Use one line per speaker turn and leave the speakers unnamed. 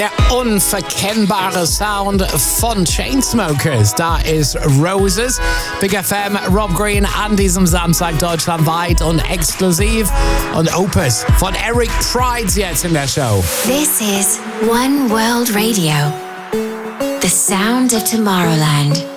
Der unverkennbare Sound von Chainsmokers. Da ist Roses. Big FM, Rob Green an diesem Samstag deutschlandweit und exklusiv. Und Opus von Eric Prydz jetzt in der Show.
This is One World Radio. The sound of Tomorrowland.